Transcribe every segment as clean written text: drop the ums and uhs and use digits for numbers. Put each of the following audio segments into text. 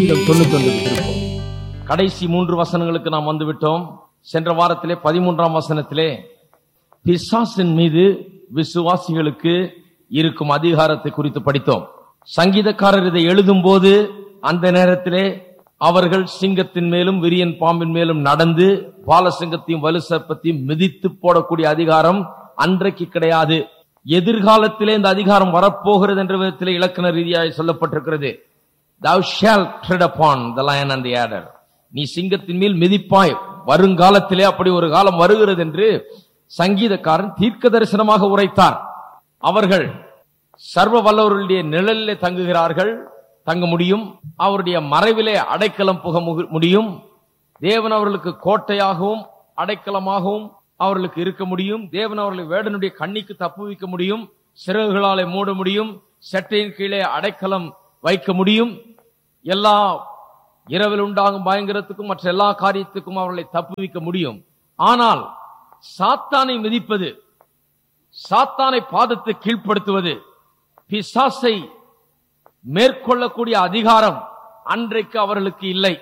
திருப்போம். கடைசி 3 வசனங்களுக்கு நாம் வந்துவிட்டோம். சென்ற வாரத்திலே 13ஆம் வசனத்திலே பிசாசின் மீது விசுவாசிகளுக்கு இருக்கும் அதிகாரத்தை குறித்து படித்தோம். சங்கீதக்காரர் இதை எழுதும் போது அந்த நேரத்திலே அவர்கள் சிங்கத்தின் மேலும் விரியன் பாம்பின் மேலும் நடந்து பாலசிங்கத்தையும் வலு சர்ப்பத்தையும் மிதித்து போடக்கூடிய அதிகாரம் அன்றைக்கு கிடையாது. எதிர்காலத்திலே இந்த அதிகாரம் வரப்போகிறது என்ற விதத்திலே இலக்கண ரீதியாக சொல்லப்பட்டிருக்கிறது. Thou shalt tread upon the lion and the adder. நீ சிங்கத்தின் மேல் மிதிப்பாய். வருங்காலத்திலே அப்படி ஒரு காலம் வருகிறது என்று சங்கீதக்காரன் தீர்க்க தரிசனமாக உரைத்தார். அவர்கள் சர்வ வல்லவருடைய நிழலிலே தங்குகிறார்கள், தங்க முடியும். அவருடைய மறைவிலே அடைக்கலம் புக முடியும். தேவன் அவர்களுக்கு கோட்டையாகவும் அடைக்கலமாகவும் அவர்களுக்கு இருக்க முடியும். தேவன் அவர்களை வேடனுடைய கண்ணிக்கு தப்புவிக்க முடியும். சிறகுகளாலே மூட முடியும். செட்டையின் கீழே அடைக்கலம் வைக்க முடியும். எல்லா இரவில் உண்டாகும் பயங்கரத்துக்கும் மற்ற எல்லா காரியத்துக்கும் அவர்களை தப்புவிக்க முடியும். ஆனால் சாத்தானை மிதிப்பது, சாத்தானை பாதத்தை கீழ்ப்படுத்துவது, பிசாசை மேற்கொள்ளக்கூடிய அதிகாரம் அன்றைக்கு அவர்களுக்கு இல்லை.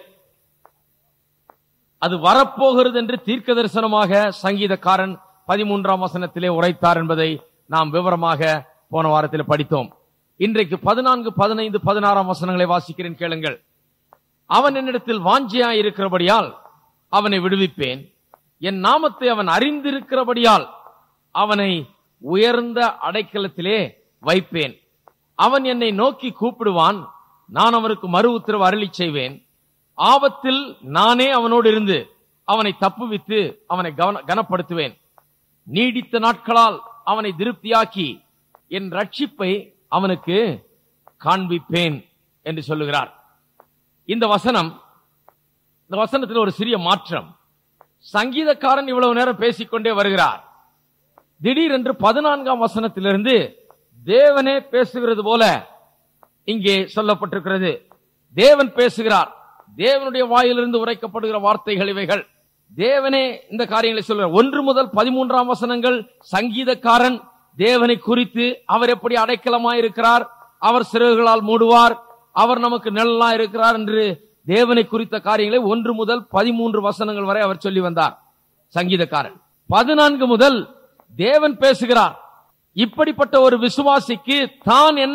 அது வரப்போகிறது என்று தீர்க்க தரிசனமாக சங்கீதக்காரன் 13ஆம் வசனத்திலே உரைத்தார் என்பதை நாம் விவரமாக போன வாரத்தில் படித்தோம். இன்றைக்கு 14, 15, 16ஆம் வசனங்களை வாசிக்கிறேன், கேளுங்கள். அவன் என்னிடத்தில் வாஞ்சையாய் இருக்கிறபடியால் அவனை விடுவிப்பேன். என் நாமத்தை அவன் அறிந்திருக்கிறபடியால் அவனை உயர்ந்த அடைக்கலத்திலே வைப்பேன். அவன் என்னை நோக்கி கூப்பிடுவான், நான் அவனுக்கு மறு உத்தரவு அருளி செய்வேன். ஆபத்தில் நானே அவனோடு இருந்து அவனை தப்புவித்து அவனை கனப்படுத்துவேன். நீடித்த நாட்களால் அவனை திருப்தியாக்கி என் ரட்சிப்பை அவனுக்கு காண்பிப்பேன் என்று சொல்லுகிறார். இந்த வசனத்தில் ஒரு சிறிய மாற்றம். சங்கீதக்காரன் இவ்வளவு நேரம் பேசிக்கொண்டே வருகிறார். திடீரென்று 14ஆம் வசனத்திலிருந்து தேவனே பேசுகிறது போல இங்கே சொல்லப்பட்டிருக்கிறது. தேவன் பேசுகிறார். தேவனுடைய வாயிலிருந்து உரைக்கப்படுகிற வார்த்தைகள் இவைகள். தேவனே இந்த காரியங்களை சொல்கிறார். 1 முதல் 13ஆம் வசனங்கள் சங்கீதக்காரன் தேவனை குறித்து, அவர் எப்படி அடைக்கலமாயிருக்கிறார், அவர் சிறகுகளால் மூடுவார், அவர் நமக்கு நிழலா இருக்கிறார் என்று தேவனை குறித்த காரியங்களை 1 முதல் 13 வசனங்கள் வரை அவர் சொல்லி வந்தார் சங்கீதக்காரன். 14 முதல் தேவன் பேசுகிறார். இப்படிப்பட்ட ஒரு விசுவாசிக்கு தான் என்ன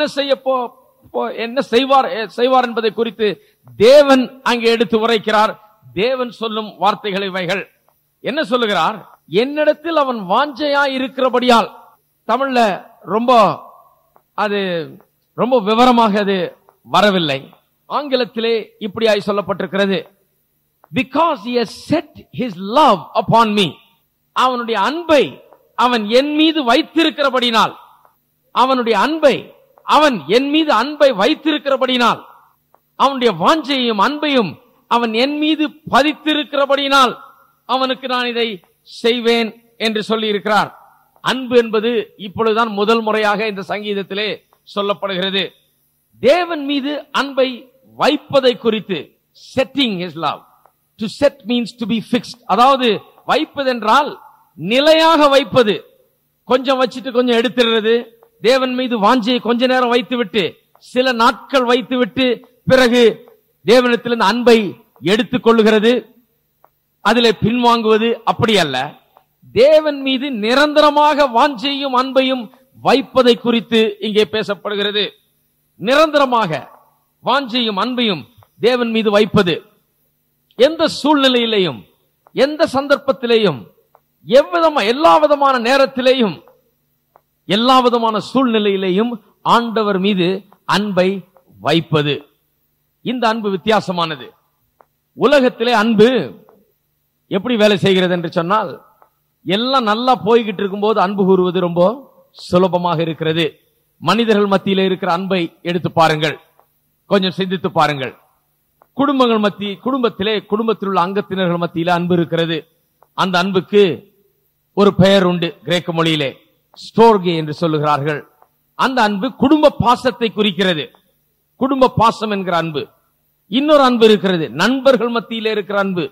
செய்வார் என்பதை குறித்து தேவன் அங்கே எடுத்து உரைக்கிறார். தேவன் சொல்லும் வார்த்தைகள் இவைகள். என்ன சொல்லுகிறார்? என்னிடத்தில் அவன் வாஞ்சையாய் இருக்கிறபடியால். தமிழ்ல ரொம்ப விவரமாக அது வரவில்லை. ஆங்கிலத்திலே இப்படியாய் சொல்லப்பட்டிருக்கிறது. Because he has set his love upon me. அவனுடைய அன்பை அவன் என் மீது வைத்திருக்கிறபடினால், அவனுடைய அன்பை அவன் என் மீது அன்பை வைத்திருக்கிறபடினால், அவனுடைய வாஞ்சையும் அன்பையும் அவன் என் மீது பதித்திருக்கிறபடினால் அவனுக்கு நான் இதை செய்வேன் என்று சொல்லி இருக்கிறார். அன்பு என்பது இப்பொழுதுதான் முதல் முறையாக இந்த சங்கீதத்திலே சொல்லப்படுகிறது. தேவன் மீது அன்பை வைப்பதை குறித்து, setting his love. To set means to be fixed. அதாவது வைப்பது என்றால் நிலையாக வைப்பது. கொஞ்சம் வச்சுட்டு கொஞ்சம் எடுத்துறது. தேவன் மீது வாஞ்சையை கொஞ்ச நேரம் வைத்துவிட்டு சில நாட்கள் வைத்துவிட்டு பிறகு தேவனிடத்திலிருந்து அன்பை எடுத்துக் கொள்ளுகிறது, அதிலே பின்வாங்குவது அப்படி அல்ல. தேவன் மீது நிரந்தரமாக வாஞ்சையும் அன்பையும் வைப்பதை குறித்து இங்கே பேசப்படுகிறது. நிரந்தரமாக வாஞ்சையும் அன்பையும் தேவன் மீது வைப்பது. எந்த சூழ்நிலையிலேயும், எந்த சந்தர்ப்பத்திலேயும், எல்லா விதமான நேரத்திலேயும், எல்லா விதமான சூழ்நிலையிலேயும் ஆண்டவர் மீது அன்பை வைப்பது. இந்த அன்பு வித்தியாசமானது. உலகத்திலே அன்பு எப்படி வேலை செய்கிறது என்று சொன்னால், எல்லாம் நல்லா போய்கிட்டு இருக்கும்போது அன்பு கூறுவது ரொம்ப சுலபமாக இருக்கிறது. மனிதர்கள் மத்தியிலே இருக்கிற அன்பை எடுத்து பாருங்கள், கொஞ்சம் சிந்தித்து பாருங்கள். குடும்பத்தில் உள்ள அங்கத்தினர்கள் மத்தியிலே அன்பு இருக்கிறது. அந்த அன்புக்கு ஒரு பெயர் உண்டு. கிரேக்க மொழியிலே ஸ்டோர்கே என்று சொல்லுகிறார்கள். அந்த அன்பு குடும்ப பாசத்தை குறிக்கிறது. குடும்ப பாசம் என்கிற அன்பு. இன்னொரு அன்பு இருக்கிறது, நண்பர்கள் மத்தியிலே இருக்கிற அன்பு.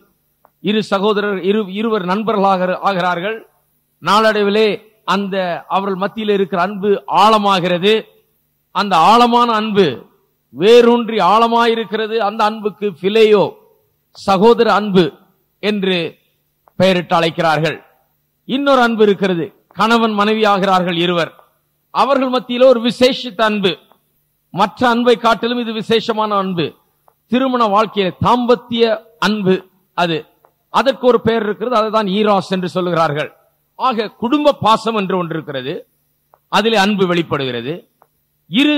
இருவர் நண்பர்களாக ஆகிறார்கள். நாளடைவிலே அவர்கள் மத்தியில் இருக்கிற அன்பு ஆழமாகிறது. அந்த ஆழமான அன்பு வேரூன்றி ஆழமாயிருக்கிறது. அந்த அன்புக்கு பிலேயோ, சகோதர அன்பு என்று பெயரிட்டு அழைக்கிறார்கள். இன்னொரு அன்பு இருக்கிறது. கணவன் மனைவி ஆகிறார்கள் இருவர். அவர்கள் மத்தியில ஒரு விசேஷித்த அன்பு. மற்ற அன்பை காட்டிலும் இது விசேஷமான அன்பு. திருமண வாழ்க்கையில தாம்பத்திய அன்பு. அதற்கு ஒரு பெயர் இருக்கிறது. அதுதான் ஈராஸ் என்று சொல்லுகிறார்கள். ஆக குடும்ப பாசம் என்று ஒன்று இருக்கிறது. அதிலே அன்பு வெளிப்படுகிறது. இரு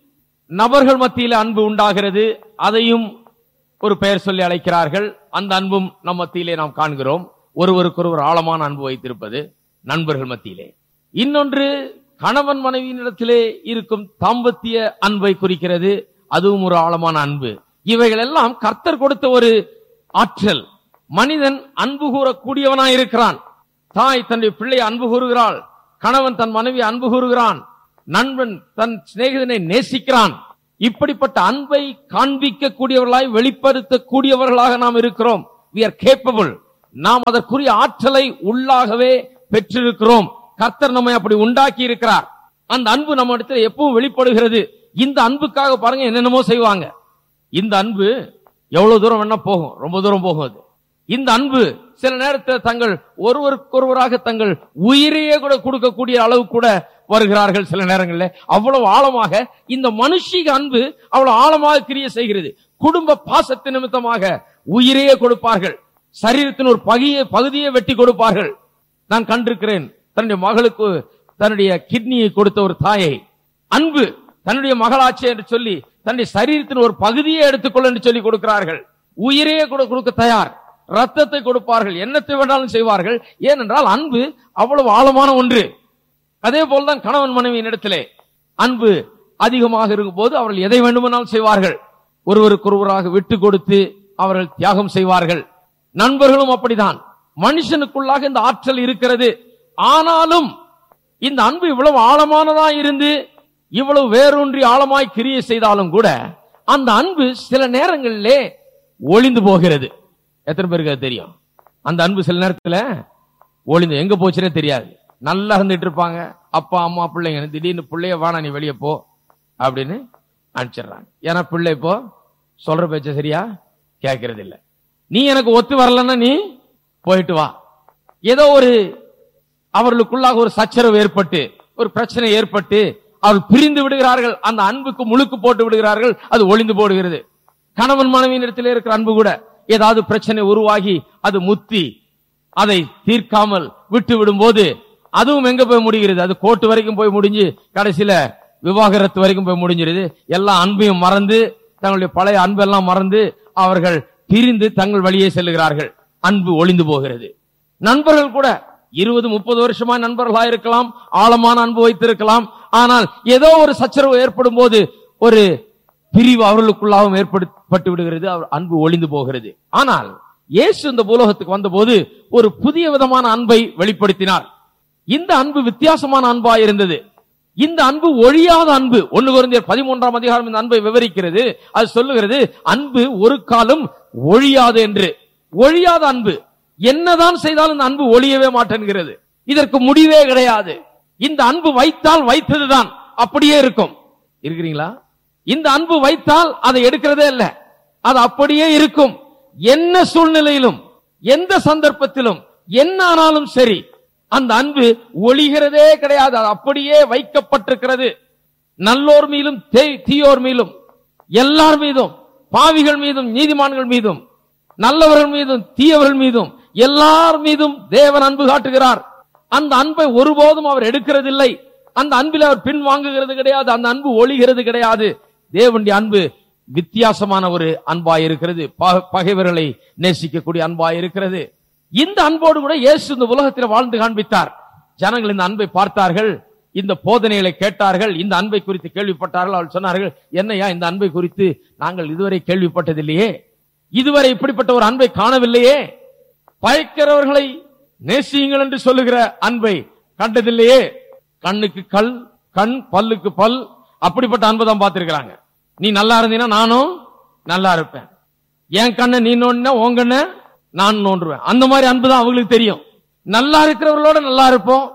நபர்கள் மத்தியில அன்பு உண்டாகிறது. அதையும் ஒரு பெயர் சொல்லி அழைக்கிறார்கள். அந்த அன்பும் நம் மத்தியிலே நாம் காண்கிறோம். ஒருவருக்கொருவர் ஆழமான அன்பு வைத்திருப்பது நண்பர்கள் மத்தியிலே. இன்னொன்று கணவன் மனைவியினிடத்திலே இருக்கும் தாம்பத்திய அன்பை குறிக்கிறது. அதுவும் ஒரு ஆழமான அன்பு. இவைகள் எல்லாம் கர்த்தர் கொடுத்த ஒரு ஆற்றல். மனிதன் அன்பு கூறக்கூடியவனாயிருக்கிறான். தாய் தன்னுடைய பிள்ளையை அன்பு கூறுகிறாள். கணவன் தன் மனைவி அன்பு கூறுகிறான். நண்பன் தன் சிநேகிதனை நேசிக்கிறான். இப்படிப்பட்ட அன்பை காண்பிக்க கூடியவர்களாய், வெளிப்படுத்தக்கூடியவர்களாக நாம் இருக்கிறோம். we are capable. நாம் அதற்குரிய ஆற்றலை உள்ளாகவே பெற்றிருக்கிறோம். கர்த்தர் நம்மை அப்படி உண்டாக்கி இருக்கிறார். அந்த அன்பு நம்ம இடத்துல எப்பவும் வெளிப்படுகிறது. இந்த அன்புக்காக பாருங்க என்னென்னமோ செய்வாங்க. இந்த அன்பு எவ்வளவு தூரம் வேணா போகும், ரொம்ப தூரம் போகும். இந்த அன்பு சில நேரத்தில் தங்கள் ஒருவருக்கொருவராக தங்கள் உயிரையே கூட கொடுக்கக்கூடிய அளவு கூட வருகிறார்கள். சில நேரங்களில் அவ்வளவு ஆழமாக இந்த மனுஷிக அன்பு அவ்வளவு ஆழமாக கிரியை செய்கிறது. குடும்ப பாசத்தின் நிமித்தமாக உயிரையே கொடுப்பார்கள். சரீரத்தின் ஒரு பகுதியை வெட்டி கொடுப்பார்கள். நான் கண்டிருக்கிறேன். தன்னுடைய மகளுக்கு தன்னுடைய கிட்னியை கொடுத்த ஒரு தாயை, அன்பு தன்னுடைய மகளாட்சி என்று சொல்லி தன்னுடைய சரீரத்தின் ஒரு பகுதியை எடுத்துக்கொள்ள என்று சொல்லி கொடுக்கிறார்கள். உயிரையே கூட கொடுக்க தயார். ரத்தத்தை கொடுப்பார்கள். என்னத்தை வேண்டாலும் செய்வார்கள். ஏனென்றால் அன்பு அவ்வளவு ஆழமான ஒன்று. அதே போல்தான் கணவன் மனைவியின் இடத்திலே அன்பு அதிகமாக இருக்கும் போது அவர்கள் எதை வேண்டுமானாலும் செய்வார்கள். ஒருவருக்கொருவராக விட்டு கொடுத்து அவர்கள் தியாகம் செய்வார்கள். நண்பர்களும் அப்படிதான். மனுஷனுக்குள்ளாக இந்த ஆற்றல் இருக்கிறது. ஆனாலும் இந்த அன்பு இவ்வளவு ஆழமானதா இருந்து இவ்வளவு வேரூன்றி ஆழமாய் கிரியை செய்தாலும் கூட அந்த அன்பு சில நேரங்களிலே ஒளிந்து போகிறது. எத்தனை பேருக்கு அது தெரியும்? அந்த அன்பு சில நேரத்துல ஒளிந்து எங்க போச்சுனே தெரியாது. நல்லா இருந்துட்டு இருப்பாங்க. அப்பா அம்மா பிள்ளைங்க திடீர்னு பிள்ளைய வானா நீ வெளியே போ அப்படின்னு அனுப்பிச்சிடுறாங்க. ஏன்னா பிள்ளை இப்போ சொல்ற பேச்ச சரியா கேட்கறது இல்ல. நீ எனக்கு ஒத்து வரலன்னா நீ போயிட்டு வா. ஏதோ ஒரு அவர்களுக்குள்ளாக ஒரு சச்சரவு ஏற்பட்டு ஒரு பிரச்சனை ஏற்பட்டு அவர்கள் பிரிந்து விடுகிறார்கள். அந்த அன்புக்கு முழுக்கு போட்டு விடுகிறார்கள். அது ஒளிந்து போடுகிறது. கணவன் மனைவியின் இடத்திலே இருக்கிற அன்பு கூட ஏதாவது பிரச்சனை உருவாகி அது முத்தி அதை தீர்க்காமல் விட்டு விடும் போது அதுவும் எங்க போய் முடிகிறது? அது கோர்ட்டு வரைக்கும் போய் முடிஞ்சு கடைசியில விவாகரத்து வரைக்கும் போய் முடிஞ்சிருது. எல்லா அன்பையும் மறந்து தங்களுடைய பழைய அன்பெல்லாம் மறந்து அவர்கள் பிரிந்து தங்கள் வழியே செல்லுகிறார்கள். அன்பு ஒளிந்து போகிறது. நண்பர்கள் கூட 20-30 வருஷமா நண்பர்களா இருக்கலாம். ஆழமான அன்பு வைத்திருக்கலாம். ஆனால் ஏதோ ஒரு சச்சரவு ஏற்படும் போது ஒரு பிரிவு அவர்களுக்குள்ளாகவும் ஏற்பட்டு விடுகிறது. அன்பு ஒளிந்து போகிறது. ஆனால் இயேசு இந்த பூலோகத்துக்கு வந்த போது ஒரு புதிய விதமான அன்பை வெளிப்படுத்தினார். இந்த அன்பு வித்தியாசமான அன்பா இருந்தது. இந்த அன்பு ஒழியாத அன்பு. 1 கொரிந்தியர் 13ஆம் அதிகாரம் இந்த அன்பை விவரிக்கிறது. அது சொல்லுகிறது அன்பு ஒரு காலம் ஒழியாது என்று. ஒழியாத அன்பு என்னதான் செய்தாலும் இந்த அன்பு ஒழியவே மாட்டேங்கிறது. இதற்கு முடிவே கிடையாது. இந்த அன்பு வைத்தால் வைத்ததுதான், அப்படியே இருக்கும். இருக்கிறீங்களா? இந்த அன்பு வைத்தால் அதை எடுக்கிறதே இல்லை. அது அப்படியே இருக்கும். என்ன சூழ்நிலையிலும் எந்த சந்தர்ப்பத்திலும் என்ன ஆனாலும் சரி அந்த அன்பு ஒளிகிறதே கிடையாது. அது அப்படியே வைக்கப்பட்டிருக்கிறது. நல்லோர் மீதும் தீயோர் மீதும், எல்லார் மீதும், பாவிகள் மீதும் நீதிமான்கள் மீதும், நல்லவர்கள் மீதும் தீயவர்கள் மீதும், எல்லார் மீதும் தேவன் அன்பு காட்டுகிறார். அந்த அன்பை ஒருபோதும் அவர் எடுக்கிறதில்லை. அந்த அன்பில் அவர் பின் வாங்குகிறது கிடையாது. அந்த அன்பு ஒளிகிறது கிடையாது. தேவனுடைய அன்பு வித்தியாசமான ஒரு அன்பாய் இருக்கிறது. பகைவர்களை நேசிக்கக்கூடிய அன்பாய் இருக்கிறது. இந்த அன்போடு கூட இயேசு இந்த உலகத்தில் வாழ்ந்து காண்பித்தார். ஜனங்கள் இந்த அன்பை பார்த்தார்கள், இந்த போதனைகளை கேட்டார்கள், இந்த அன்பை குறித்து கேள்விப்பட்டார்கள். அவர்கள் சொன்னார்கள், என்னையா இந்த அன்பை குறித்து நாங்கள் இதுவரை கேள்விப்பட்டதில்லையே, இதுவரை இப்படிப்பட்ட ஒரு அன்பை காணவில்லையே, பயக்கிறவர்களை நேசியுங்கள் என்று சொல்லுகிற அன்பை கண்டதில்லையே, கண்ணுக்கு கண் பல்லுக்கு பல், அப்படிப்பட்ட அன்பை தான் பார்த்திருக்கிறாங்க. நீ நல்லா இருந்தீங்கன்னா நானும் நல்லா இருப்பேன், என் கண்ணை நீ நோண்டினா உன் கண்ணை நான் நோண்டுவேன். அந்த மாதிரி அன்பு தான் அவங்களுக்கு தெரியும். நல்லா இருக்கிறவர்களோட நல்லா இருப்போம்,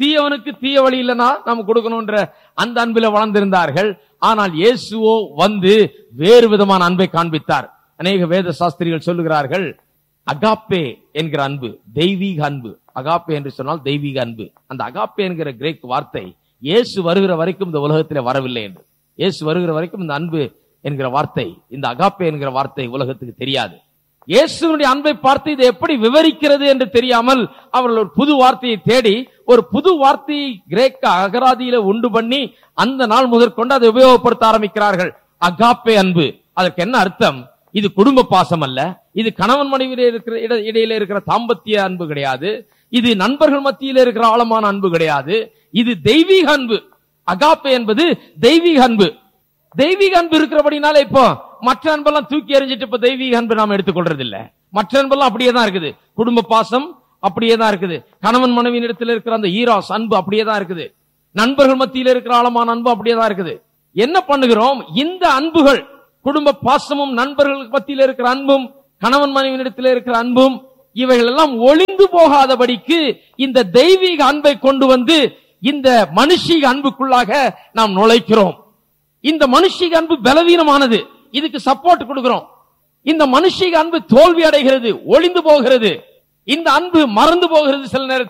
தீயவனுக்கு தீய வழி இல்லைன்னா நம்ம கொடுக்கணும்ன்ற அந்த அன்பில வளர்ந்திருந்தார்கள். ஆனால் இயேசுவோ வந்து வேறு விதமான அன்பை காண்பித்தார். அநேக வேத சாஸ்திரிகள் சொல்லுகிறார்கள், அகாப்பே என்கிற அன்பு தெய்வீக அன்பு. அகாப்பே என்று சொன்னால் தெய்வீக அன்பு. அந்த அகாப்பே என்கிற கிரேக் வார்த்தை இயேசு வருகிற வரைக்கும் இந்த உலகத்தில் வரவில்லை என்று. இயேசு வருகிற வரைக்கும் இந்த அன்பு என்கிற வார்த்தை, இந்த அகாப்பே என்கிற வார்த்தை உலகத்துக்கு தெரியாது. இயேசுனுடைய அன்பை பார்த்து இதை எப்படி விவரிக்கிறது என்று தெரியாமல் அவர்கள் ஒரு புது வார்த்தையை தேடி ஒரு புது வார்த்தையை கிரேக்க அகராதியில உண்டு பண்ணி அந்த நாள் முதற்கொண்டு அதை உபயோகப்படுத்த ஆரம்பிக்கிறார்கள். அகாப்பே அன்பு, அதற்கு என்ன அர்த்தம்? இது குடும்ப பாசம் அல்ல, இது கணவன் மனைவியிலே இருக்கிற இடையில இருக்கிற தாம்பத்திய அன்பு கிடையாது, இது நண்பர்கள் மத்தியில இருக்கிற ஆழமான அன்பு கிடையாது, இது தெய்வீக அன்பு. அகாப்பே என்பது தெய்வீக அன்பு. தெய்வீக அன்பு இருக்கிறபடினால இப்போ மற்ற அன்பெல்லாம் தூக்கி எறிஞ்சிட்டு இப்ப தெய்வீக அன்பு நாம எடுத்துக்கொள்றது இல்ல. மற்ற அன்பெல்லாம் அப்படியே தான் இருக்குது. குடும்ப பாசம் அப்படியே தான் இருக்குது. கணவன் மனைவியின் இடத்துல இருக்கிற அந்த ஈராஸ் அன்பு அப்படியே தான் இருக்குது. நண்பர்கள் மத்தியில இருக்கிற ஆழமான அன்பு அப்படியே தான் இருக்குது. என்ன பண்ணுகிறோம்? இந்த அன்புகள், குடும்ப பாசமும் நண்பர்கள் மத்தியில இருக்கிற அன்பும் கணவன் மனைவியின் இடத்துல இருக்கிற அன்பும், இவைகள் எல்லாம் ஒளிந்து போகாதபடிக்கு இந்த தெய்வீக அன்பை கொண்டு வந்து இந்த மனுஷீக அன்புக்குள்ளாக நாம் நுழைக்கிறோம். இந்த மனுஷீக அன்பு பலவீனமானது, இதுக்கு சப்போர்ட் கொடுக்கிறோம். இந்த மனுஷீக அன்பு தோல்வி அடைகிறது, ஒளிந்து போகிறது. இந்த அன்பு மறந்து போகிறது.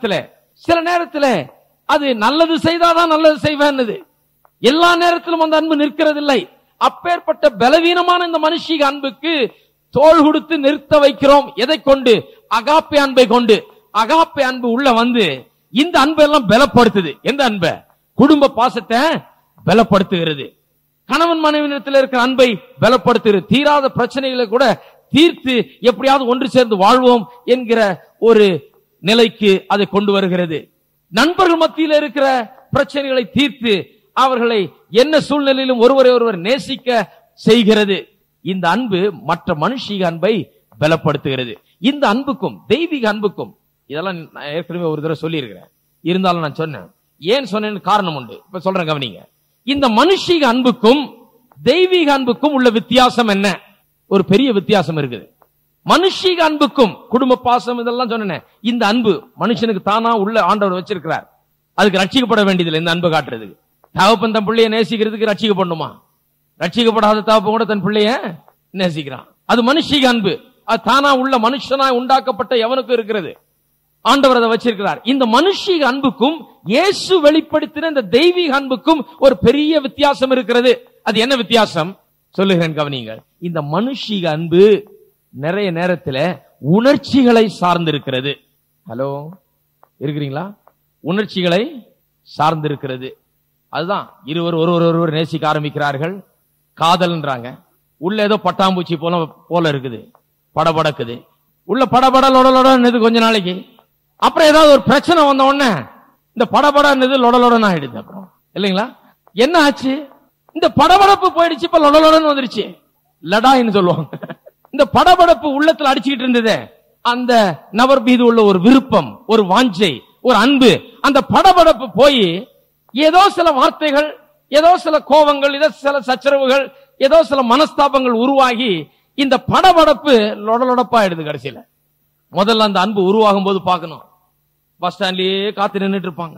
சில நேரத்தில் அது நல்லது செய்தாதான் நல்லது செய்வேன், எல்லா நேரத்திலும் அந்த அன்பு நிற்கிறது இல்லை. அப்பேற்பட்ட பலவீனமான இந்த மனுஷீக அன்புக்கு தோள் கொடுத்து நிறுத்த வைக்கிறோம். எதை கொண்டு? அகாப்பே அன்பை கொண்டு. அகாப்பே அன்பு உள்ள வந்து இந்த அன்பை எல்லாம் பலப்படுத்துது. எந்த அன்பை? குடும்ப பாசத்தை பலப்படுத்துகிறது. கணவன் மனைவியிடத்தில் இருக்கிற அன்பை பலப்படுத்துகிறது. தீராத பிரச்சனைகளை கூட தீர்த்து எப்படியாவது ஒன்று சேர்ந்து வாழ்வோம் என்கிற ஒரு நிலைக்கு அதை கொண்டு வருகிறது. நண்பர்கள் மத்தியில் இருக்கிற பிரச்சனைகளை தீர்த்து அவர்களை என்ன சூழ்நிலையிலும் ஒருவரை ஒருவர் நேசிக்க செய்கிறது. இந்த அன்பு மற்ற மனுஷீக அன்பை பலப்படுத்துகிறது. இந்த அன்புக்கும் தெய்வீக அன்புக்கும், இதெல்லாம் நான் ஏற்கனவே ஒரு தடவை சொல்லி இருக்கிறேன், இருந்தாலும் நான் சொன்னேன். ஏன் சொன்னேன்னு காரணம் உண்டு, இப்ப சொல்றேன் கவனிங்க. இந்த மனுஷீக அன்புக்கும் தெய்வீக அன்புக்கும் உள்ள வித்தியாசம் என்ன? ஒரு பெரிய வித்தியாசம் இருக்குது. மனுஷீக அன்புக்கும் குடும்ப பாசம் இதெல்லாம் சொன்னேன். இந்த அன்பு மனுஷனுக்கு தானா உள்ள ஆண்டவர் வச்சிருக்கிறார். அதுக்கு ரட்சிக்கப்பட வேண்டியதில்லை. இந்த அன்பு காட்டுறதுக்கு தகப்பன் தன் பிள்ளைய நேசிக்கிறதுக்கு ரட்சிக்கப்படணுமா? ரட்சிக்கப்படாத தகப்பன் கூட தன் பிள்ளைய நேசிக்கிறான். அது மனுஷீக அன்பு. அது தானா உள்ள மனுஷனாய் உண்டாக்கப்பட்ட எவனுக்கும் இருக்கிறது. ஆண்டவர் அதை வச்சிருக்கிறார். இந்த மனுஷீக அன்புக்கும் இயேசு வெளிப்படுத்தின இந்த தெய்வீக அன்புக்கும் ஒரு பெரிய வித்தியாசம் இருக்கிறது. அது என்ன வித்தியாசம் சொல்லுகிறேன் கவனிங்கள். இந்த மனுஷீக அன்பு நிறைய நேரத்தில் உணர்ச்சிகளை சார்ந்திருக்கிறது. ஹலோ, இருக்கிறீங்களா? உணர்ச்சிகளை சார்ந்திருக்கிறது. அதுதான் இருவர் ஒருவர் நேசிக்க ஆரம்பிக்கிறார்கள், காதல்ன்றாங்க. உள்ள ஏதோ பட்டாம்பூச்சி போல இருக்குது, படபடக்குது. உள்ள படபட கொஞ்ச நாளைக்கு அப்புறம் ஏதாவது ஒரு பிரச்சனை வந்த உடனே இந்த படபடன்னு லொடலொடன்னு ஆயிடுது. அப்புறம் இல்லைங்களா? என்ன ஆச்சு? இந்த படபடப்பு போயிடுச்சு, இப்ப லொடலொடன்னு வந்துருச்சு. லடாயின்னு சொல்லுவாங்க. இந்த படபடப்பு உள்ளத்துல அடிச்சுக்கிட்டு இருந்தது, அந்த நபர் மீது உள்ள ஒரு விருப்பம், ஒரு வாஞ்சை, ஒரு அன்பு, அந்த படபடப்பு போய் ஏதோ சில வார்த்தைகள், ஏதோ சில கோபங்கள், ஏதோ சில சச்சரவுகள், ஏதோ சில மனஸ்தாபங்கள் உருவாகி இந்த படபடப்பு லொடலொடப்பாயிடுது. கடைசியில முதல்ல அந்த அன்பு உருவாகும் போது பார்க்கணும், பஸ் ஸ்டாண்ட்லயே காத்து நின்றுட்டு இருப்பாங்க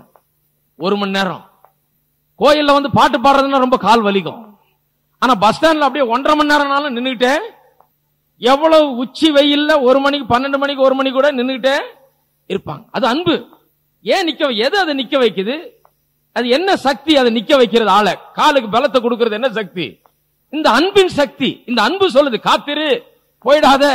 1 மணி நேரம். கோயில்ல வந்து பாட்டு பாடுறதுன்னா ரொம்ப கால் வலிக்கும். ஆனா பஸ் ஸ்டாண்ட்ல அப்படியே 1.5 மணி நேரம்னாலும் நின்றுகிட்டே, எவ்வளவு உச்சி வெயில்ல 1 மணிக்கு 12 மணிக்கு 1 மணிக்கு கூட நின்றுகிட்டே இருப்பாங்க. அது அன்பு. ஏன் எது அதை நிக்க வைக்குது? அது என்ன சக்தி அதை நிக்க வைக்கிறது? ஆள காலுக்கு பலத்தை கொடுக்கிறது என்ன சக்தி? இந்த அன்பின் சக்தி. இந்த அன்பு சொல்லுது, காத்திரு, போயிடாத.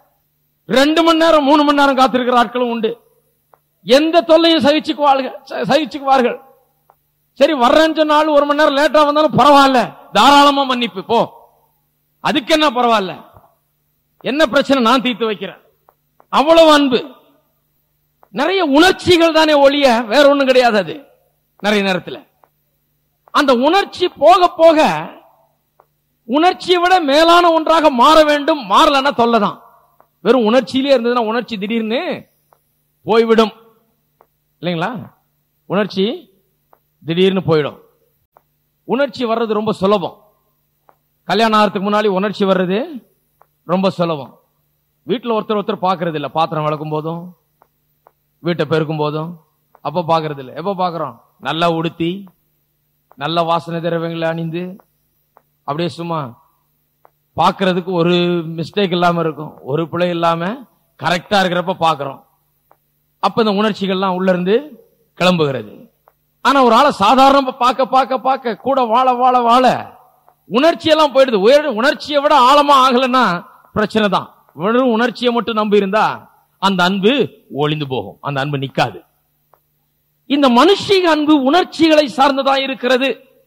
2 மணி நேரம் 3 மணி நேரம் காத்திருக்கிற ஆட்களும் உண்டு. எந்த தொல்லையும் சகிச்சுக்குவார்கள். சரி, வர்றேன்னு சொன்னாலும் 1 மணி நேரம் லேட்டா வந்தாலும் பரவாயில்ல, தாராளமா மன்னிப்பு போ, அதுக்கு என்ன பரவாயில்ல, என்ன பிரச்சனை நான் தீர்த்து வைக்கிறேன். அவ்வளவு அன்பு. நிறைய உணர்ச்சிகள் தானே ஒழிய வேற ஒண்ணும் கிடையாது. அது நிறைய நேரத்தில் அந்த உணர்ச்சி போக போக உணர்ச்சியை விட மேலான ஒன்றாக மாற வேண்டும். மாறலன்னா தொல்லைதான். வெறும் உணர்ச்சியிலே இருந்ததுன்னா உணர்ச்சி திடீர்னு போய்விடும், இல்லைங்களா? உணர்ச்சி திடீர்னு போயிடும். உணர்ச்சி வர்றது ரொம்ப சுலபம். கல்யாணம் ஆகிறதுக்கு முன்னாடி உணர்ச்சி வர்றது ரொம்ப சுலபம். வீட்டில் ஒருத்தர் பார்க்கறது இல்லை. பாத்திரம் விளக்கும் போதும், வீட்டை பெருக்கும் போதும், அப்ப பாக்குறது இல்ல. எப்ப பாக்குறோம்? நல்லா உடுத்தி, நல்ல வாசனை திரவியங்களை அணிந்து, அப்படியே சும்மா பாக்குறதுக்கு ஒரு மிஸ்டேக் இல்லாம இருக்கும், ஒரு பிழை இல்லாம கரெக்டா இருக்கிறப்ப பாக்குறோம். அப்ப இந்த உணர்ச்சிகள்லாம் உள்ள இருந்து கிளம்புகிறது. ஆனா ஒரு ஆளை சாதாரண பார்க்க பார்க்க பார்க்க கூட வாழ வாழ வாழ உணர்ச்சி எல்லாம் போயிடுது. உணர்ச்சியை விட ஆழமா ஆகலன்னா பிரச்சனை தான். வெறும் உணர்ச்சியை மட்டும் நம்பி இருந்தா அந்த அன்பு ஒளிந்து போகும், அந்த அன்பு நிக்காது. இந்த மனுஷிக அன்பு உணர்ச்சிகளை சார்ந்ததா இருக்கிறது.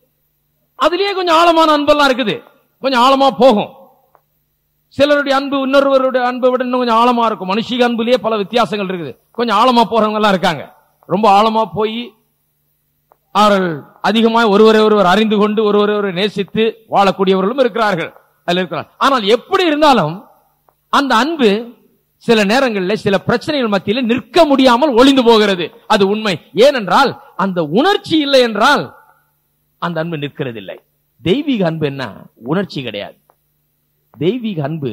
அதுலயே கொஞ்சம் ஆழமான அன்பெல்லாம் இருக்குது, கொஞ்சம் ஆழமா போகும். சிலருடைய அன்பு இன்னொருவருடைய அன்பை விட இன்னும் கொஞ்சம் ஆழமா இருக்கும். மனுஷிக அன்புலயே பல வித்தியாசங்கள் இருக்குது. கொஞ்சம் ஆழமா போறவங்க எல்லாம் இருக்காங்க. ரொம்ப ஆழமா போய் அவர்கள் அதிகமாக ஒருவரை ஒருவர் அறிந்து கொண்டு ஒருவரை ஒருவர் நேசித்து வாழக்கூடியவர்களும் இருக்கிறார்கள். அதில் இருக்கிறார். ஆனால் எப்படி இருந்தாலும் அந்த அன்பு சில நேரங்களில் சில பிரச்சனைகள் மத்தியில் நிற்க முடியாமல் ஒளிந்து போகிறது. அது உண்மை. ஏனென்றால் அந்த உணர்ச்சி இல்லை என்றால் அந்த அன்பு நிற்கிறது இல்லை. தெய்வீக அன்பு என்ன? உணர்ச்சி கிடையாது. தெய்வீக அன்பு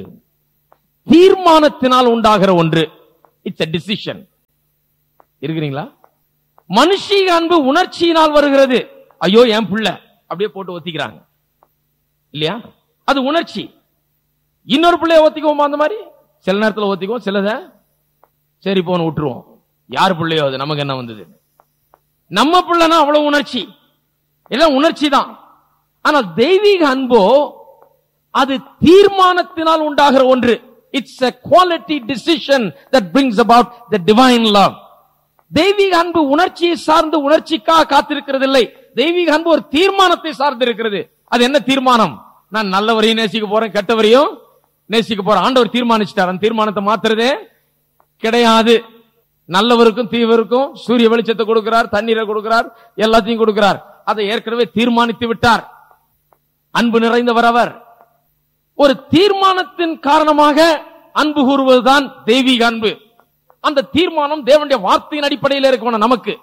தீர்மானத்தினால் உண்டாகிற ஒன்று. It's a decision. இருக்கிறீங்களா? மனுஷீக அன்பு உணர்ச்சியினால் வருகிறது. ஐயோ என் பிள்ளை அப்படியே போட்டு ஒத்திக்கிறாங்க இல்லையா? அது உணர்ச்சி. இன்னொரு பிள்ளைய ஒத்திக்குவோம், அந்த மாதிரி சில நேரத்தில் ஒத்திக்குவோம், சிலத சரி போன விட்டுருவோம். யார் பிள்ளையோ அது நமக்கு என்ன வந்தது? நம்ம பிள்ளைனா அவ்வளவு உணர்ச்சி, எல்லாம் உணர்ச்சி தான். ஆனால் தெய்வீக அன்போ அது தீர்மானத்தினால் உண்டாகிற ஒன்று. It's a quality decision that brings about the divine love. தெய்வீக அன்பு உணர்ச்சியை சார்ந்து உணர்ச்சிக்காக காத்திருக்கிறது இல்லை. தெய்வீக அன்பு ஒரு தீர்மானத்தை சார்ந்து இருக்கிறது. அது என்ன தீர்மானம்? நான் நல்லவரையும் நேசிக்க போறேன், கெட்டவரையும் நேசிக்க போறேன். ஆண்டவர் தீர்மானிச்சிட்டார். அந்த தீர்மானத்தை மாத்துறதே கிடையாது. நல்லவருக்கும் தீவருக்கும் சூரிய வெளிச்சத்தை கொடுக்கிறார், தண்ணீரை கொடுக்கிறார், எல்லாத்தையும் கொடுக்கிறார். அதை ஏற்கனவே தீர்மானித்து விட்டார். அன்பு நிறைந்தவர் அவர். ஒரு தீர்மானத்தின் காரணமாக அன்பு கூறுவதுதான் தெய்வீக அன்பு. அந்த தீர்மானம் தேவனுடைய வார்த்தையின் அடிப்படையில் இருக்கணும். நமக்கு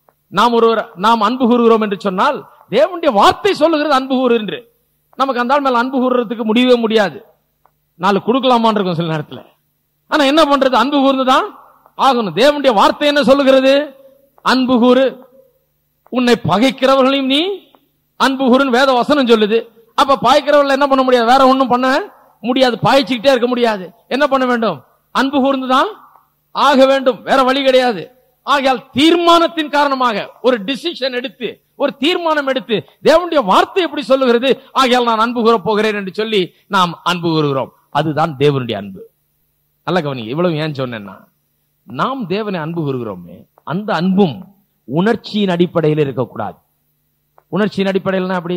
நாம் அன்பு கூறுகிறோம் என்று சொன்னால் தேவனுடைய வார்த்தை சொல்லுகிறது அன்பு கூறு என்று. நமக்கு அந்த மேல அன்பு கூறுறதுக்கு முடியவே முடியாது. நாலு கொடுக்கலாமான் இருக்கும் சில நேரத்தில். ஆனா என்ன பண்றது? அன்பு கூர்ந்துதான் ஆகணும். தேவனுடைய வார்த்தை என்ன சொல்லுகிறது? அன்பு கூறு, உன்னை பகைக்கிறவர்களையும் நீ அன்பு கூறுன்னு வேத வசனம் சொல்லுது. அப்ப பாய்க்கிறவர்கள் என்ன பண்ண முடியாது? வேற ஒண்ணும் பண்ண முடியாது, பாய்ச்சிக்கிட்டே இருக்க முடியாது. என்ன பண்ண வேண்டும்? அன்பு கூர்ந்துதான் ஆக வேண்டும், வேற வழி கிடையாது. ஆகையால் தீர்மானத்தின் காரணமாக ஒரு டிசிஷன் எடுத்து, ஒரு தீர்மானம் எடுத்து, தேவனுடைய வார்த்தை எப்படி சொல்லுகிறது, ஆகையால் நான் அன்பு கூற போகிறேன் என்று சொல்லி நாம் அன்பு கூறுகிறோம். அதுதான் தேவனுடைய அன்பு. நல்ல கவனிங்க. இவ்வளவு ஏன் சொன்னேன்னா, நாம் தேவனை அன்பு கூறுகிறோமே, அந்த அன்பும் உணர்ச்சியின் அடிப்படையில் இருக்கக்கூடாது. உணர்ச்சியின் அடிப்படையில் அப்படி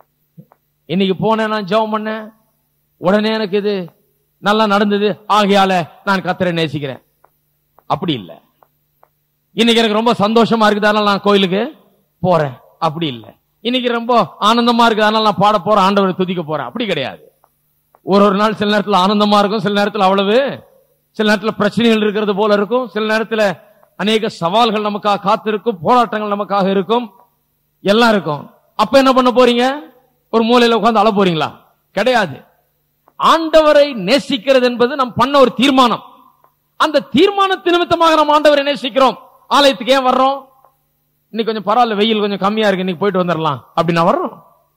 இன்னைக்கு போனேன், நான் ஜெபம் பண்ணேன், உடனே எனக்கு இது நல்லா நடந்தது, ஆகையால நான் கர்த்தரை நேசிக்கிறேன். அப்படி இல்லை. இன்னைக்கு எனக்கு ரொம்ப சந்தோஷமா இருக்குது, அதனால நான் கோயிலுக்கு போறேன். அப்படி இல்லை. இன்னைக்கு ரொம்ப ஆனந்தமா இருக்குது, அதனால நான் பாட போறேன், ஆண்டவரை துதிக்க போறேன். அப்படி கிடையாது. ஒரு நாள் சில நேரத்தில் ஆனந்தமா இருக்கும், சில நேரத்தில் அவ்வளவு, சில நேரத்தில் பிரச்சனைகள் இருக்கிறது போல இருக்கும், சில நேரத்தில் அநேக சவால்கள் நமக்காக காத்திருக்கும், போராட்டங்கள் நமக்காக இருக்கும், எல்லாம் இருக்கும். அப்ப என்ன பண்ண போறீங்க? ஒரு மூலையில உட்கார்ந்து அழ போறீங்களா? கிடையாது. ஆண்டவரை நேசிக்கிறது என்பது நாம் பண்ண ஒரு தீர்மானம். அந்த தீர்மானத்தின் நிமித்தமாக நாம் ஆண்டவரை நேசிக்கிறோம். ஆலயத்துக்கு ஏன் வர்றோம்? இன்னைக்கு கொஞ்சம் பரவாயில்ல, வெயில் கொஞ்சம் கம்மியா இருக்கு, இன்னைக்கு போயிட்டு வந்துடலாம் அப்படின்னா வர்றோம்.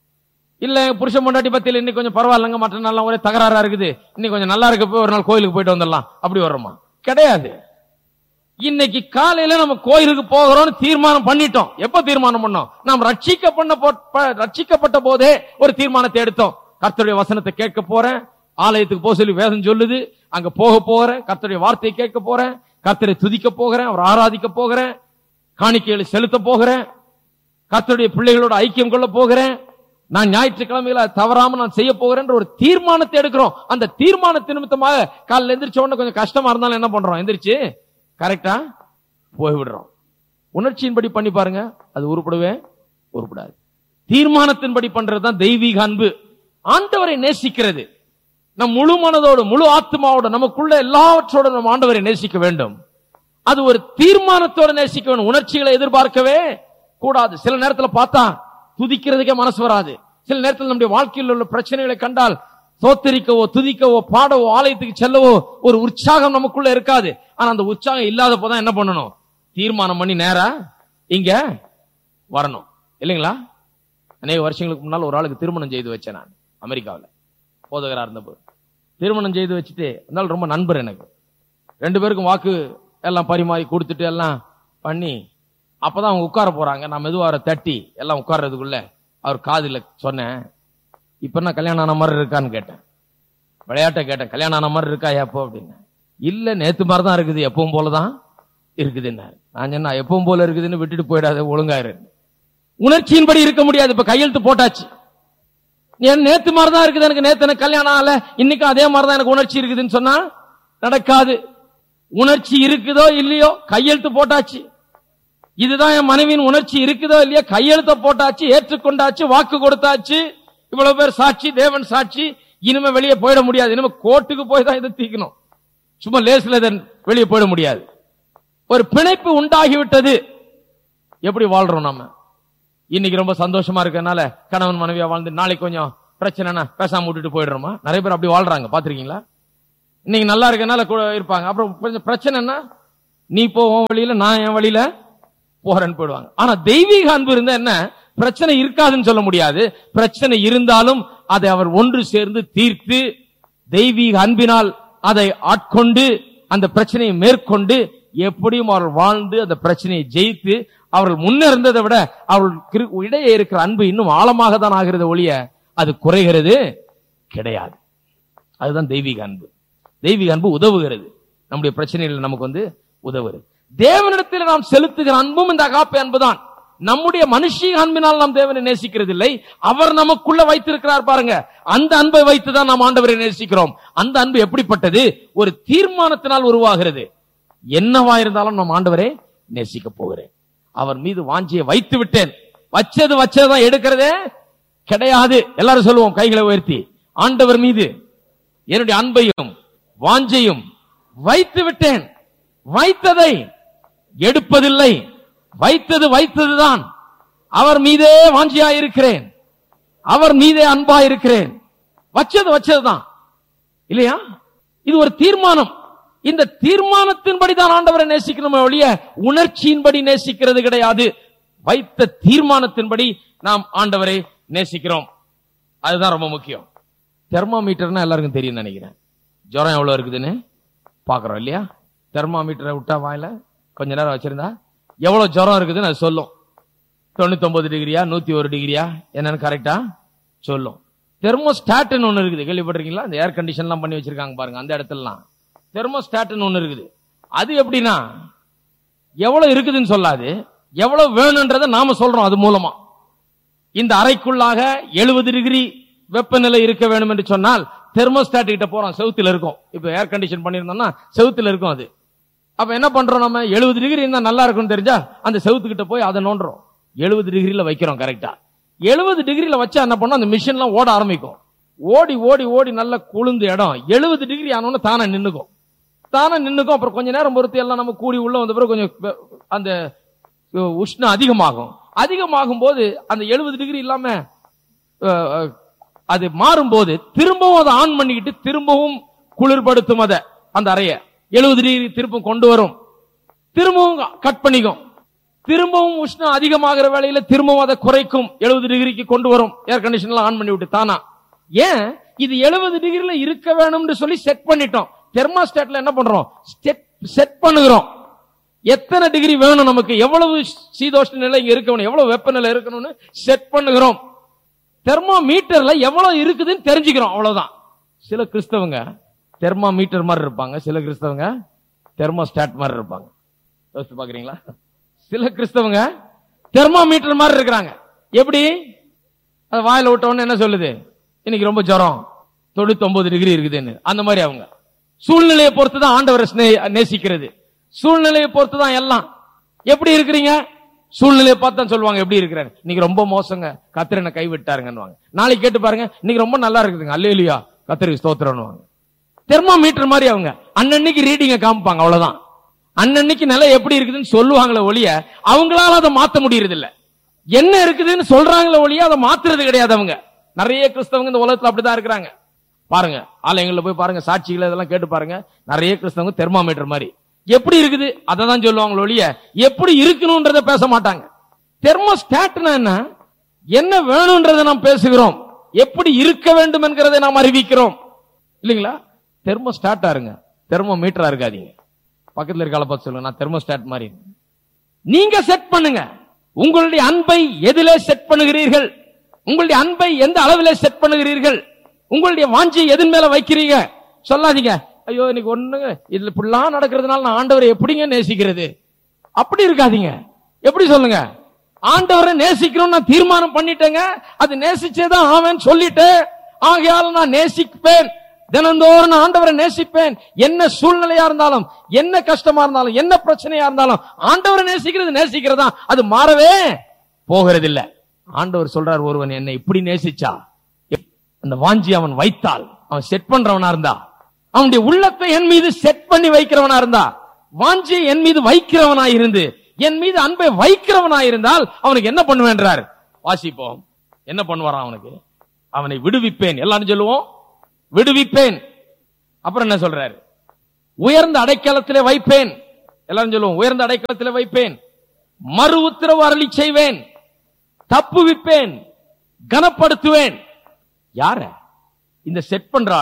இல்ல புருஷன் பொண்டாட்டி பத்தியில இன்னைக்கு கொஞ்சம் பரவாயில்லங்க, மற்ற நாள் ஒரே தகராறா இருக்குது, இன்னைக்கு கொஞ்சம் நல்லா இருக்கு, போய் ஒரு நாள் கோயிலுக்கு போயிட்டு வந்துடலாம் அப்படி வர்றோமா? கிடையாது. இன்னைக்கு காலையில நம்ம கோயிலுக்கு போகிறோம்னு தீர்மானம் பண்ணிட்டோம். எப்ப தீர்மானம் பண்ணோம்? நாம் ரட்சிக்கப்பட்ட போதே ஒரு தீர்மானத்தை எடுத்தோம். கர்த்தருடைய வசனத்தை கேட்க போறேன், ஆலயத்துக்கு போக சொல்லி வேதம் சொல்லுது, அங்க போக போறேன், கர்த்தருடைய வார்த்தையை கேட்க போறேன், கர்த்தரை துதிக்க போகிறேன், அவர் ஆராதிக்க போகிறேன், காணிக்கைகளை செலுத்த போகிறேன், கர்த்தருடைய பிள்ளைகளோட ஐக்கியம் கொள்ள போகிறேன், நான் ஞாயிற்றுக்கிழமையில தவறாம நான் செய்ய போகிறேன் ஒரு தீர்மானத்தை எடுக்கிறோம். அந்த தீர்மானத்தின் நிமித்தமாக காலையில் எந்திரிச்ச உடனே கொஞ்சம் கஷ்டமா இருந்தாலும் என்ன பண்றோம்? எந்திரிச்சு கரெக்டா போய்விடுறோம். உணர்ச்சியின்படி பண்ணி பாருங்க, அது உருப்படாது. தீர்மானத்தின்படி பண்றதுதான் தெய்வீக அன்பு. ஆண்டவரை நேசிக்கிறது நம் முழு மனதோடு முழு ஆத்மாவோடு நமக்குள்ள எல்லாவற்றோடு நம் ஆண்டவரை நேசிக்க வேண்டும். அது ஒரு தீர்மானத்தோடு நேசிக்க வேண்டும். உணர்ச்சிகளை எதிர்பார்க்கவே கூடாது. சில நேரத்தில் பார்த்தா துதிக்கிறதுக்கே மனசு வராது. சில நேரத்தில் நம்முடைய வாழ்க்கையில் உள்ள பிரச்சனைகளை கண்டால் தோத்தரிக்கவோ துதிக்கவோ பாடவோ ஆலயத்துக்கு செல்லவோ ஒரு உற்சாகம் நமக்குள்ள இருக்காது. ஆனா அந்த உற்சாகம் இல்லாத போதான் என்ன பண்ணணும்? தீர்மானம் பண்ணி நேரா இங்க வரணும் இல்லைங்களா? அநேக வருஷங்களுக்கு முன்னால் ஒரு ஆளுக்கு திருமணம் செய்து வச்சேன். நான் அமெரிக்காவில் போதகரா இருந்தபோது திருமணம் செய்து வச்சுட்டு அதனால ரொம்ப நண்பர் எனக்கு. 2 பேருக்கும் வாக்கு எல்லாம் பரிமாறி கொடுத்துட்டு எல்லாம் பண்ணி அப்பதான் அவங்க உட்கார போறாங்க. நான் மெதுவா அவரை தட்டி எல்லாம் உட்கார்றதுக்குள்ள அவர் காதுல சொன்னேன், இப்ப என்ன கல்யாணம் ஆன மாதிரி இருக்கான்னு கேட்டேன். விளையாட்ட கேட்டேன், கல்யாணம் ஆன மாதிரி இருக்கா எப்போ அப்படின்னு. இல்ல நேத்து மாதிரி தான் இருக்குது, எப்பவும் போலதான் இருக்குதுன்னு. நான் சொன்னா எப்பவும் போல இருக்குதுன்னு விட்டுட்டு போயிடாத, ஒழுங்காயிரு. உணர்ச்சியின்படி இருக்க முடியாது. இப்ப கையெழுத்து போட்டாச்சு. நேத்து மாதிரிதான் இருக்குது, எனக்கு நேத்து எனக்கு கல்யாணம் ஆகல, இன்னைக்கு அதே மாதிரிதான் எனக்கு உணர்ச்சி இருக்குதுன்னு சொன்னா நடக்காது. உணர்ச்சி இருக்குதோ இல்லையோ கையெழுத்து போட்டாச்சு. இதுதான் என் மனைவியின் உணர்ச்சி இருக்குதோ இல்லையோ கையெழுத்த போட்டாச்சு, ஏற்றுக்கொண்டாச்சு, வாக்கு கொடுத்தாச்சு. இவ்வளவு பேர் சாட்சி, தேவன் சாட்சி. இனிமே வெளியே போயிட முடியாது. இனிமே கோர்ட்டுக்கு போய் தான் இதை தீக்கணும். சும்மா லேஸ்ல வெளியே போயிட முடியாது. ஒரு பிணைப்பு உண்டாகிவிட்டது. எப்படி வாழ்றோம் நம்ம? இன்னைக்கு ரொம்ப சந்தோஷமா இருக்கனால கணவன் மனைவியா வாழ்ந்து நாளைக்கு கொஞ்சம் பிரச்சனைனா பேசாம விட்டுட்டு போயிடுறோமா? நிறைய பேர் அப்படி வாழ்றாங்க, பாத்திருக்கீங்களா? இன்னைக்கு நல்லா இருக்கனால இருப்பாங்க, அப்புறம் கொஞ்சம் பிரச்சனைனா நீ போ உன் வழியில, நான் என் வழியில போறேன்னு போயிடுவாங்க. ஆனா தெய்வீக அன்பு இருந்தா என்ன? பிரச்சனை இருக்காதுன்னு சொல்ல முடியாது. பிரச்சனை இருந்தாலும் அதை அவர் ஒன்று சேர்ந்து தீர்த்து தெய்வீக அன்பினால் அதை ஆட்கொண்டு அந்த பிரச்சனையை மேற்கொண்டு எப்படியும் அவர்கள் வாழ்ந்து அந்த பிரச்சனையை ஜெயித்து அவர்கள் முன்னிருந்ததை விட அவர்கள் இடையே இருக்கிற அன்பு இன்னும் ஆழமாக தான் ஆகிறது ஒழிய அது குறைகிறது கிடையாது. அதுதான் தெய்வீக அன்பு. தெய்வீக அன்பு உதவுகிறது, நம்முடைய பிரச்சனைகள் நமக்கு உதவுகிறது. தேவனிடத்தில் நாம் செலுத்துகிற அன்பும் இந்த அகாப்பை அன்புதான். நம்முடைய மனுஷீக அன்பினால் நாம் தேவனை நேசிக்கிறது இல்லை, அவர் நமக்குள்ள வைத்திருக்கிறார் பாருங்க. அந்த அன்பை வைத்துதான் நாம் ஆண்டவரை நேசிக்கிறோம். அந்த அன்பு எப்படிப்பட்டது? ஒரு தீர்மானத்தினால் உருவாகிறது. என்னவா இருந்தாலும் நாம் ஆண்டவரை நேசிக்க போகிறேன், அவர் மீது வாஞ்சியை வைத்து விட்டேன். வச்சதுதான் எடுக்கிறதே கிடையாது. எல்லாரும் சொல்லுவோம் கைகளை உயர்த்தி, ஆண்டவர் மீது என்னுடைய அன்பையும் வாஞ்சையும் வைத்து விட்டேன். வைத்ததை எடுப்பதில்லை, வைத்ததுதான். அவர் மீதே வாஞ்சியாயிருக்கிறேன், அவர் மீதே அன்பாயிருக்கிறேன். வச்சதுதான் இல்லையா? இது ஒரு தீர்மானம். இந்த தீர்மானத்தின்படி தான் ஆண்டவரை நேசிக்கணும் ஒழிய உணர்ச்சியின்படி நேசிக்கிறது கிடையாது. வைத்த தீர்மானத்தின்படி நாம் ஆண்டவரை நேசிக்கிறோம். அதுதான் ரொம்ப முக்கியம். தெர்மாமீட்டர்னா எல்லாருக்கும் தெரியும் நினைக்கிறேன். ஜுரம் எவ்வளவு இருக்குதுன்னு பாக்குறோம் இல்லையா? தெர்மாமீட்டரை விட்டா வாயில கொஞ்ச நேரம் வச்சிருந்தா எவ்வளவு ஜுரம் இருக்குதுன்னு அது சொல்லும். 99 டிகிரியா 101 டிகிரியா என்னன்னு கரெக்டா சொல்லும். தெர்மோஸ்டாட் ஒண்ணு இருக்குது, கேள்விப்பட்டிருக்கீங்களா? அந்த ஏர் கண்டிஷன் எல்லாம் பண்ணி வச்சிருக்காங்க பாருங்க, அந்த இடத்துல தெர்மோஸ்டாட் ஒண்ணு இருக்குது. அது எப்படின்னா எவ்வளவு இருக்குதுன்னு சொல்லாது, எவ்வளவு வேணும்ன்றத நாம சொல்றோம். அது மூலமா இந்த அறைக்குள்ளாக 70 டிகிரி வெப்பநிலை இருக்க வேண்டும் என்று சொன்னால் தெர்மோஸ்டாட் கிட்ட போறோம், செவுத்துல இருக்கும். இப்ப ஏர் கண்டிஷன் பண்ணிருந்தோம்னா செவுத்துல இருக்கும் அது. அப்ப என்ன பண்றோம், நம்ம 70 டிகிரி இருந்தா நல்லா இருக்கும்னு தெரிஞ்சா அந்த செவுத்துக்கிட்ட போய் அதை நோண்டுறோம், 70 டிகிரில வைக்கிறோம். கரெக்டா 70 டிகிரில வச்சா என்ன பண்ணோம், அந்த மிஷின் எல்லாம் ஓட ஆரம்பிக்கும். ஓடி ஓடி ஓடி நல்ல குளிர்ந்த இடம் 70 டிகிரி ஆனோன்னு தானே நின்னுக்கும். அப்புறம் கொஞ்ச நேரம் பொறுத்து எல்லாம் நம்ம கூடி உள்ள வந்த பிறகு கொஞ்சம் அந்த உஷ்ணம் அதிகமாகும் போது அந்த 70 டிகிரி இல்லாம அது மாறும் போது திரும்பவும் அதை ஆன் பண்ணிக்கிட்டு திரும்பவும் குளிர்படுத்தும். அதை அந்த அறைய 70 டிகிரி திரும்பவும் கொண்டு வரும், திரும்பவும் கட் பண்ணிக்கும், திரும்பவும் உஷ்ணம் அதிகமாகிற வேளையில திரும்பவும் அதை குறைக்கும், 70 டிகிரிக்கு கொண்டு வரும். ஏர் கண்டிஷன் ஆன் பண்ணி விட்டு தானா. ஏன் இது 70 டிகிரில இருக்க வேணும்னு சொல்லி செட் பண்ணிட்டோம். தெர்மாஸ்டாட்ல என்ன பண்றோம், செட் பண்ணுகிறோம். எத்தனை டிகிரி வேணும் நமக்கு, எவ்வளவு சீதோஷ்ண நிலை இங்க இருக்கணும், எவ்வளவு வெப்பநிலை இருக்கணும்னு செட் பண்ணுகிறோம். தெர்மோமீட்டர்ல எவ்வளவு இருக்குதுன்னு தெரிஞ்சுக்கிறோம், அவ்வளவுதான். சில கிறிஸ்தவங்க தெர்மோமீட்டர் மாதிரி இருப்பாங்க, சில கிறிஸ்தவங்க தெர்மோஸ்டாட் மாதிரி இருப்பாங்க. யோசிச்சு பாக்குறீங்களா? சில கிறிஸ்தவங்க தெர்மோமீட்டர் மாதிரி இருக்கிறாங்க. எப்படி? அது வாயில விட்டவொன்னு என்ன சொல்லுது, இன்னைக்கு ரொம்ப ஜுரம் 99 டிகிரி இருக்குதுன்னு. அந்த மாதிரி அவங்க சூழ்நிலையை பொறுத்து தான் ஆண்டவரை நேசிக்கிறது. சூழ்நிலையை பொறுத்து தான் எல்லாம். எப்படி இருக்கிறீங்க, சூழ்நிலையை பார்த்து தான் சொல்லுவாங்க எப்படி இருக்கிறேன். இன்னைக்கு ரொம்ப மோசங்க, கர்த்தர் என்ன கைவிட்டாருங்க. நாளைக்கு கேட்டு பாருங்க, இன்னைக்கு ரொம்ப நல்லா இருக்குதுங்க, அல்லேலூயா கர்த்தருக்கு ஸ்தோத்திரம்னுவாங்க. தெர்மோமீட்டர் மாதிரி அவங்க அன்னன்னைக்கு ரீடிங்க காமிப்பாங்க, அவ்வளவுதான். அன்னன்னைக்கு நிலை எப்படி இருக்குதுன்னு சொல்லுவாங்களே ஒழிய அவங்களால அதை மாத்த முடியறது இல்ல. என்ன இருக்குதுன்னு சொல்றாங்களே ஒழிய அதை மாத்துறது கிடையாது. அவங்க நிறைய கிறிஸ்தவங்க இந்த உலகத்துல அப்படிதான் இருக்கிறாங்க. பாருங்க, ஆலயங்கள்ல போய் பாருங்க, சாட்சிகளை இதெல்லாம் கேட்டு பாருங்க. நிறைய கிறிஸ்தவங்க தெர்மோமீட்டர் மாதிரி எப்படி இருக்குது அதை தான் சொல்லுவாங்க ஒழிய எப்படி இருக்கணும்ன்றத பேச மாட்டாங்க. தெர்மோஸ்டாட்னா என்ன வேணும்ன்றதை நாம் பேசுகிறோம், எப்படி இருக்க வேண்டும் என்கிறதை நாம் அறிவிக்கிறோம் இல்லைங்களா? தெர்மோஸ்டாட்டா இருங்க, தெர்மோமீட்டரா இருக்காதீங்க. பக்கத்துல இருக்கால பார்த்து சொல்லுங்க, நான் தெர்மோஸ்டாட் மாதிரி. நீங்க செட் பண்ணுங்க. உங்களுடைய அன்பை எதிலே செட் பண்ணுகிறீர்கள்? உங்களுடைய அன்பை எந்த அளவிலே செட் பண்ணுகிறீர்கள்? உங்களுடைய வாஞ்சியை எதன் மேல வைக்கிறீங்க? சொல்லாதீங்க, ஐயோ இன்னைக்கு ஒண்ணுங்க இதுல இப்படிலாம் நடக்கிறதுனால நான் ஆண்டவரை எப்படிங்க நேசிக்கிறது, அப்படி இருக்காதீங்க. எப்படி சொல்லுங்க, ஆண்டவரை நேசிக்கணும்னு நான் தீர்மானம் பண்ணிட்டேங்க, அது நேசிச்சேதான் ஆவேன்னு சொல்லிட்டேன், ஆகையால நான் நேசிப்பேன், தினந்தோறும் நான் ஆண்டவரை நேசிப்பேன். என்ன சூழ்நிலையா இருந்தாலும், என்ன கஷ்டமா இருந்தாலும், என்ன பிரச்சனையா இருந்தாலும் ஆண்டவரை நேசிக்கிறதா, அது மாறவே போகிறது இல்ல. ஆண்டவர் சொல்றார், ஒருவன் என்னை இப்படி நேசிச்சா, அந்த வாஞ்சி அவன் வைத்தால், அவன் செட் பண்றவனா இருந்தா, அவனுடைய உள்ளத்தை என் மீது செட் பண்ணி வைக்கிறவனா இருந்தா, வாஞ்சியை என் மீது வைக்கிறவனா இருந்து, என் மீது அன்பை வைக்கிறவனா இருந்தால் அவனுக்கு என்ன பண்ணுவேன்றார். வாசிப்போம், என்ன பண்ணுவாராம் அவனுக்கு? அவனை விடுவிப்பேன். எல்லாரும் சொல்லுவோம், விடுவிப்பேன். அப்புறம் என்ன சொல்றாரு? உயர்ந்த அடைக்கலத்திலே வைப்பேன். எல்லாரும் சொல்லுவோம், உயர்ந்த அடைக்கலத்திலே வைப்பேன். மறு உத்தரவு அருளி செய்வேன், தப்புவிப்பேன், கனப்படுத்துவேன். யார இந்த செட் பண்ற